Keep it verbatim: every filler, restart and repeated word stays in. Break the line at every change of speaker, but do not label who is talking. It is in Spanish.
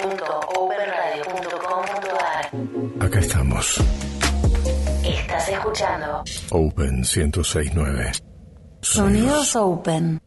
punto open radio punto com punto ar.
Acá estamos.
Estás escuchando
Open ciento seis punto nueve.
Sonidos Open.